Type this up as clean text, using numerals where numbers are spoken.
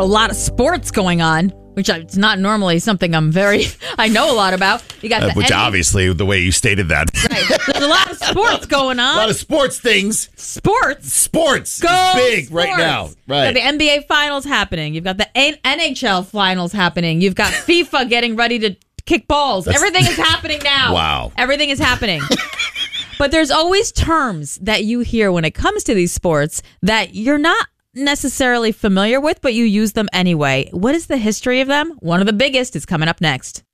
a lot of sports going on, which it's not normally something I know a lot about. You got the which obviously, the way you stated that. Right. There's a lot of sports going on. A lot of sports things. Sports Go is big sports. right now. Right. You've got the NBA finals happening. You've got the NHL finals happening. You've got FIFA getting ready to kick balls. Everything is happening now. Wow. Everything is happening. But there's always terms that you hear when it comes to these sports that you're not necessarily familiar with, but you use them anyway. What is the history of them? One of the biggest is coming up next.